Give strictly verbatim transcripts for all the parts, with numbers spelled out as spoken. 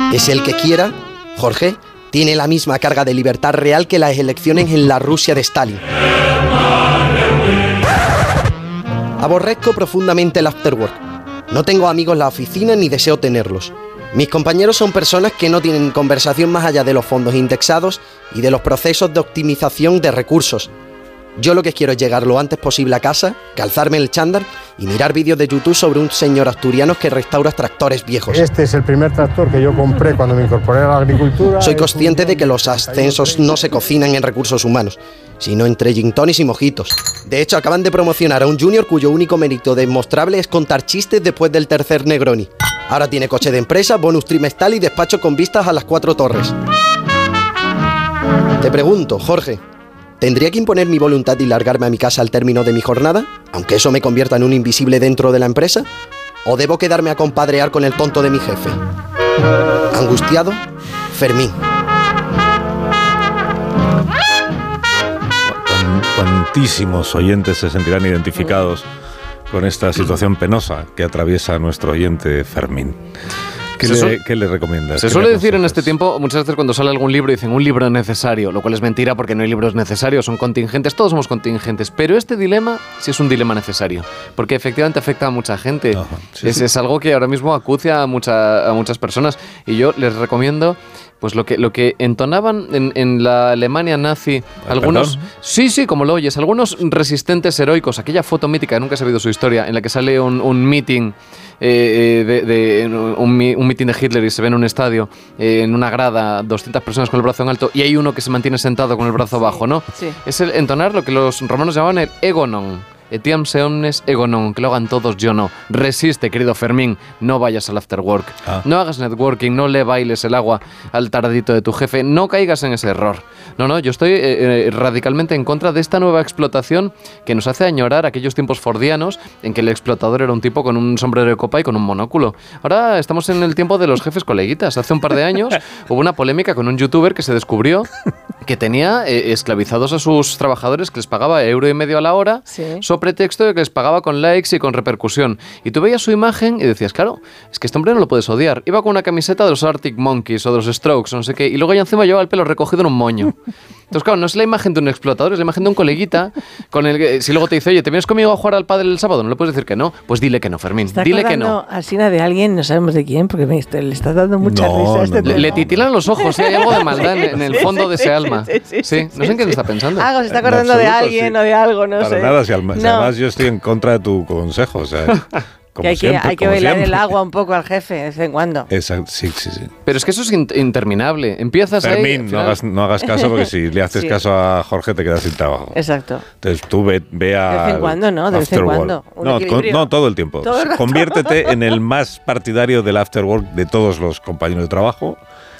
Es el que quiera, Jorge, tiene la misma carga de libertad real que las elecciones en la Rusia de Stalin. Aborrezco profundamente el afterwork. No tengo amigos en la oficina ni deseo tenerlos. Mis compañeros son personas que no tienen conversación más allá de los fondos indexados y de los procesos de optimización de recursos. Yo lo que quiero es llegar lo antes posible a casa, calzarme el chándal y mirar vídeos de YouTube sobre un señor asturiano que restaura tractores viejos. Este es el primer tractor que yo compré cuando me incorporé a la agricultura. Soy consciente de que los ascensos no se cocinan en recursos humanos, sino entre gin tonics y mojitos. De hecho, acaban de promocionar a un junior cuyo único mérito demostrable es contar chistes después del tercer Negroni. Ahora tiene coche de empresa, bonus trimestral y despacho con vistas a las cuatro torres. Te pregunto, Jorge, ¿tendría que imponer mi voluntad y largarme a mi casa al término de mi jornada, aunque eso me convierta en un invisible dentro de la empresa? ¿O debo quedarme a compadrear con el tonto de mi jefe? Angustiado, Fermín. Cuantísimos oyentes se sentirán identificados con esta situación penosa que atraviesa nuestro oyente Fermín. ¿Qué le, suele, ¿Qué le recomiendas? Se suele decir en este tiempo, muchas veces cuando sale algún libro dicen un libro necesario, lo cual es mentira porque no hay libros necesarios, son contingentes, todos somos contingentes, pero este dilema sí es un dilema necesario, porque efectivamente afecta a mucha gente. Ajá, sí, es, sí. es algo que ahora mismo acucia a, mucha, a muchas personas y yo les recomiendo pues lo que, lo que entonaban en, en la Alemania nazi algunos... ¿Perdón? Sí, sí, como lo oyes, algunos resistentes heroicos, aquella foto mítica que nunca he sabido su historia, en la que sale un, un meeting, eh, de, de, un, un meeting de Hitler y se ve en un estadio, eh, en una grada, doscientas personas con el brazo en alto y hay uno que se mantiene sentado con el brazo sí, bajo, ¿no? Sí. Es el entonar lo que los romanos llamaban el egonon. Etiam seomnes egonon, que lo hagan todos, yo no. Resiste, querido Fermín, no vayas al afterwork. Ah. No hagas networking, no le bailes el agua al tardito de tu jefe, no caigas en ese error. No, no, yo estoy eh, eh, radicalmente en contra de esta nueva explotación que nos hace añorar aquellos tiempos fordianos en que el explotador era un tipo con un sombrero de copa y con un monóculo. Ahora estamos en el tiempo de los jefes coleguitas. Hace un par de años hubo una polémica con un youtuber que se descubrió que tenía eh, esclavizados a sus trabajadores, que les pagaba euro y medio a la hora, sí. so pretexto de que les pagaba con likes y con repercusión. Y tú veías su imagen y decías, claro, es que este hombre no lo puedes odiar. Iba con una camiseta de los Arctic Monkeys o de los Strokes, no sé qué, y luego ya encima llevaba el pelo recogido en un moño. Entonces, claro, no es la imagen de un explotador, es la imagen de un coleguita con el que, si luego te dice, oye, ¿te vienes conmigo a jugar al pádel el sábado? No le puedes decir que no. Pues dile que no, Fermín, está dile que no. Asina de alguien, no sabemos de quién, porque me, le está dando mucha no, risa a este no, tema. Le, le titilan los ojos, ¿sí? Hay algo de maldad sí, en, en el fondo sí, de ese sí, alma. Sí, sí, sí, sí, sí, no sé en qué se está pensando. Algo se está acordando absoluto, de alguien sí. o de algo, no Para sé. nada, si, alma, no. si además yo estoy en contra de tu consejo, o sea... Que hay, siempre, que hay que bailar siempre. El agua un poco al jefe de vez en cuando. Exacto, sí, sí, sí. Pero es que eso es in- interminable. Empiezas Fermín, ahí... Fermín, no hagas, no hagas caso porque si le haces sí. caso a Jorge te quedas sin trabajo. Exacto. Entonces tú ve, ve a... De vez en cuando, ¿no? De vez en cuando. No, con, no, todo el tiempo. ¿Todo el Conviértete en el más partidario del afterwork de todos los compañeros de trabajo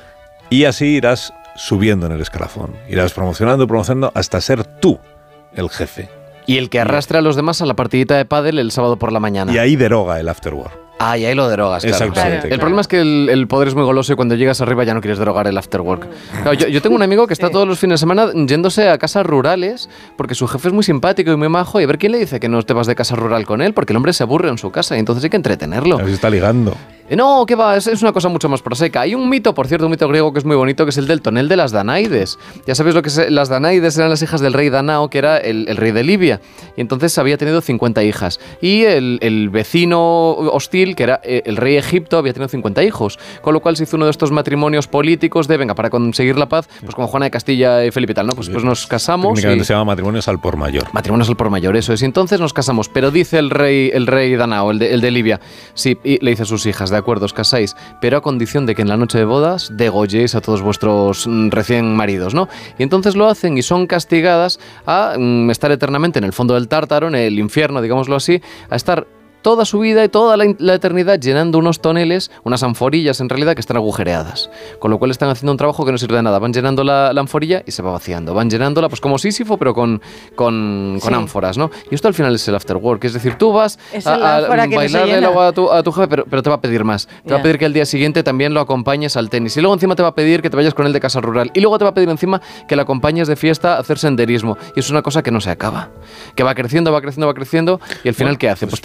y así irás subiendo en el escalafón. Irás promocionando, promocionando hasta ser tú el jefe. Y el que arrastra a los demás a la partidita de pádel el sábado por la mañana. Y ahí deroga el afterwork. Ah, y ahí lo derogas, claro. Exactamente. Claro. El problema es que el, el poder es muy goloso y cuando llegas arriba ya no quieres derogar el afterwork. Claro, yo, yo tengo un amigo que está sí. todos los fines de semana yéndose a casas rurales porque su jefe es muy simpático y muy majo y a ver quién le dice que no te vas de casa rural con él porque el hombre se aburre en su casa y entonces hay que entretenerlo. A ver si está ligando. No, ¿qué va? Es, es una cosa mucho más prosaica. Hay un mito, por cierto, un mito griego que es muy bonito, que es el del tonel de las Danaides. Ya sabéis lo que es, las Danaides eran las hijas del rey Danao, que era el, el rey de Libia. Y entonces había tenido cincuenta hijas. Y el, el vecino hostil, que era el rey de Egipto, había tenido cincuenta hijos. Con lo cual se hizo uno de estos matrimonios políticos de, venga, para conseguir la paz, pues como Juana de Castilla y Felipe y tal, ¿no? Pues, pues nos casamos. Técnicamente y... se llama matrimonios al por mayor. Matrimonios al por mayor, eso es. Y entonces nos casamos. Pero dice el rey, el rey Danao, el de, el de Libia, sí, y le dice a sus hijas, de acuerdo, os casáis, pero a condición de que en la noche de bodas degolléis a todos vuestros recién maridos, ¿no? Y entonces lo hacen y son castigadas a mm, estar eternamente en el fondo del Tártaro, en el infierno, digámoslo así, a estar toda su vida y toda la, la eternidad llenando unos toneles, unas anforillas en realidad que están agujereadas. Con lo cual están haciendo un trabajo que no sirve de nada. Van llenando la, la anforilla y se va vaciando. Van llenándola pues como Sísifo, pero con, con, con sí. ánforas, ¿no? Y esto al final es el afterwork. Es decir, tú vas a, a bailarle el agua a tu, a tu jefe, pero, pero te va a pedir más. Te yeah. va a pedir que al día siguiente también lo acompañes al tenis. Y luego encima te va a pedir que te vayas con él de casa rural. Y luego te va a pedir encima que le acompañes de fiesta a hacer senderismo. Y es una cosa que no se acaba. Que va creciendo, va creciendo, va creciendo. Y al final, ¿qué hace? Pues te da una semana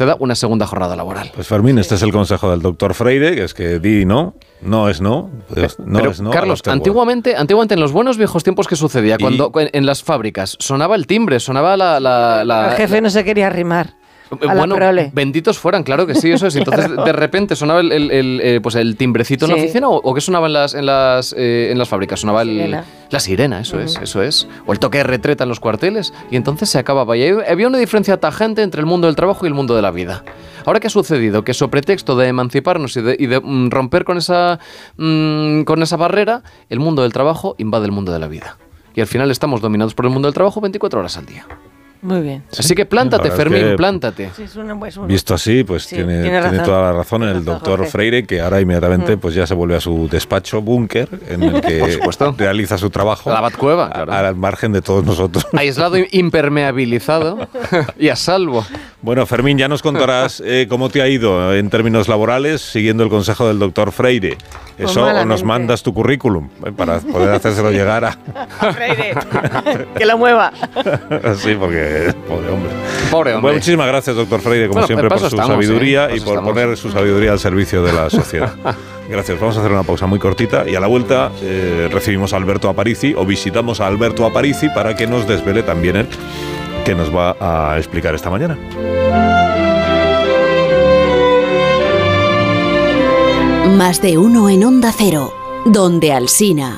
segunda jornada laboral. Pues Fermín, este es el consejo del doctor Freire, que es que di no, no es no, pues no Pero, es no. Carlos, antiguamente, antiguamente, en los buenos viejos tiempos, ¿qué sucedía? Cuando en, en las fábricas sonaba el timbre, sonaba la... la, la el jefe la, no se quería arrimar. Bueno, benditos fueran, claro que sí, eso es. Entonces, claro. de repente sonaba el, el, el, eh, pues el timbrecito sí. en la oficina, o, o qué sonaba en las, en las, eh, en las fábricas, sonaba el, sirena. la sirena, eso uh-huh. es, eso es. O el toque de retreta en los cuarteles, y entonces se acababa. Y había una diferencia tajante entre el mundo del trabajo y el mundo de la vida. Ahora, ¿qué ha sucedido? Que sobre pretexto de emanciparnos y de, y de mm, romper con esa, mm, con esa barrera, el mundo del trabajo invade el mundo de la vida. Y al final estamos dominados por el mundo del trabajo veinticuatro horas al día. Muy bien. Así sí. que plántate, Fermín, es que plántate. Sí, es una, es una... Visto así, pues sí, tiene, tiene, tiene toda la razón el doctor Jorge. Freire, que ahora inmediatamente mm. pues ya se vuelve a su despacho búnker, en el que realiza su trabajo. La Batcueva, claro. Al margen de todos nosotros. Aislado, impermeabilizado y a salvo. Bueno, Fermín, ya nos contarás eh, cómo te ha ido en términos laborales, siguiendo el consejo del doctor Freire. Eso, pues o nos mandas tu currículum eh, para poder hacérselo llegar a... Freire, que lo mueva. Sí, porque... Pobre hombre. Pobre hombre. Bueno, muchísimas gracias, doctor Freire, como bueno, siempre, por su estamos, sabiduría ¿eh? y por estamos. poner su sabiduría al servicio de la sociedad. Gracias. Vamos a hacer una pausa muy cortita y a la vuelta eh, recibimos a Alberto Aparici, o visitamos a Alberto Aparici para que nos desvele también él, que nos va a explicar esta mañana. Más de uno en Onda Cero, donde Alsina.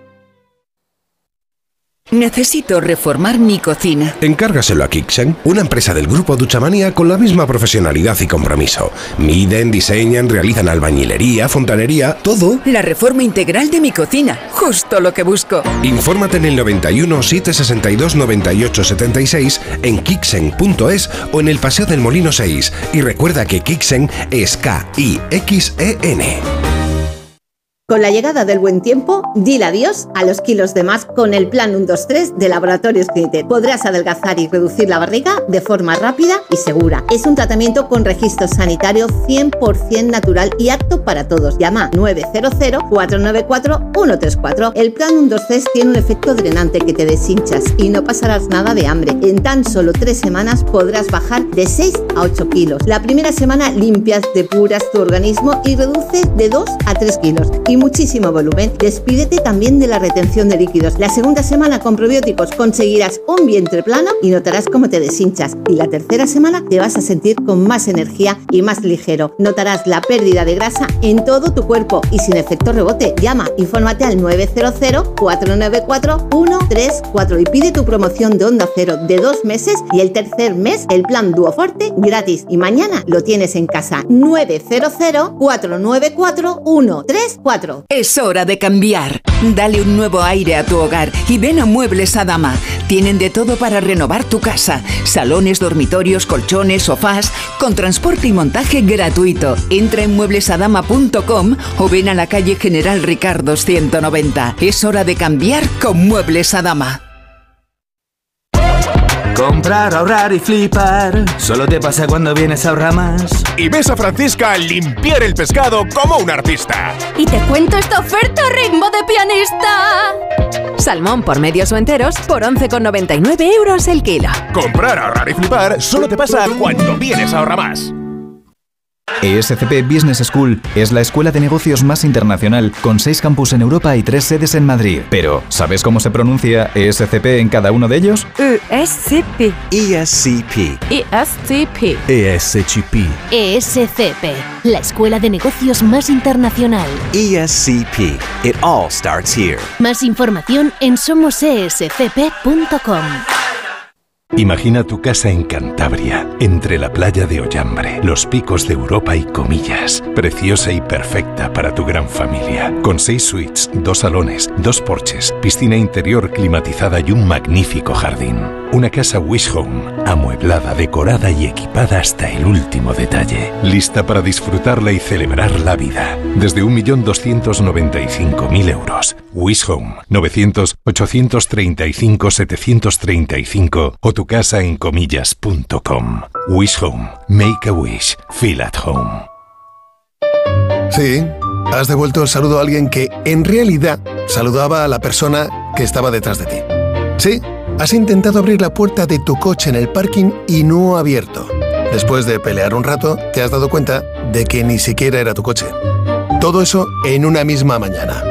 Necesito reformar mi cocina. Encárgaselo a Kixen, una empresa del grupo Duchamanía con la misma profesionalidad y compromiso. Miden, diseñan, realizan albañilería, fontanería, todo. La reforma integral de mi cocina, justo lo que busco. Infórmate en el noventa y uno, setecientos sesenta y dos, noventa y ocho setenta y seis, en kixen punto es o en el Paseo del Molino seis. Y recuerda que Kixen es K I X E N. Con la llegada del buen tiempo, dile adiós a los kilos de más con el plan uno dos tres de Laboratorios Clinitet. Podrás adelgazar y reducir la barriga de forma rápida y segura. Es un tratamiento con registro sanitario cien por ciento natural y apto para todos. Llama nueve cero cero, cuatro nueve cuatro, uno tres cuatro. El plan uno dos tres tiene un efecto drenante que te deshinchas y no pasarás nada de hambre. En tan solo tres semanas podrás bajar de seis a ocho kilos. La primera semana limpias, depuras tu organismo y reduces de dos a tres kilos. Y muchísimo volumen. Despídete también de la retención de líquidos. La segunda semana con probióticos conseguirás un vientre plano y notarás cómo te deshinchas. Y la tercera semana te vas a sentir con más energía y más ligero. Notarás la pérdida de grasa en todo tu cuerpo y sin efecto rebote. Llama, infórmate al nueve cero cero, cuatro nueve cuatro, uno tres cuatro y pide tu promoción de Onda Cero de dos meses y el tercer mes el plan Duoforte gratis. Y mañana lo tienes en casa. nueve cero cero, cuatro nueve cuatro, uno tres cuatro. Es hora de cambiar. Dale un nuevo aire a tu hogar y ven a Muebles Adama. Tienen de todo para renovar tu casa. Salones, dormitorios, colchones, sofás, con transporte y montaje gratuito. Entra en muebles adama punto com o ven a la calle General Ricardo ciento noventa. Es hora de cambiar con Muebles Adama. Comprar, ahorrar y flipar. Solo te pasa cuando vienes a Ahorramás. Y ves a Francisca limpiar el pescado como un artista. Y te cuento esta oferta ritmo de pianista. Salmón por medios o enteros por once con noventa y nueve euros el kilo. Comprar, ahorrar y flipar solo te pasa cuando vienes a Ahorramás. E S C P Business School es la escuela de negocios más internacional, con seis campus en Europa y tres sedes en Madrid. Pero, ¿sabes cómo se pronuncia E S C P en cada uno de ellos? E S C P. E S C P. E S C P. E S C P. E S C P, la escuela de negocios más internacional. E S C P. It all starts here. Más información en somos e s c p punto com. Imagina tu casa en Cantabria, entre la playa de Ollambre, los picos de Europa y Comillas. Preciosa y perfecta para tu gran familia. Con seis suites, dos salones, dos porches, piscina interior climatizada y un magnífico jardín. Una casa Wish Home, amueblada, decorada y equipada hasta el último detalle. Lista para disfrutarla y celebrar la vida. Desde un millón doscientos noventa y cinco mil euros. Wish Home, novecientos, ochocientos treinta y cinco, setecientos treinta y cinco o tu casa en comillas punto com. Wish Home. Make a wish. Feel at home. Sí, has devuelto el saludo a alguien que, en realidad, saludaba a la persona que estaba detrás de ti. Sí, has intentado abrir la puerta de tu coche en el parking y no ha abierto. Después de pelear un rato, te has dado cuenta de que ni siquiera era tu coche. Todo eso en una misma mañana.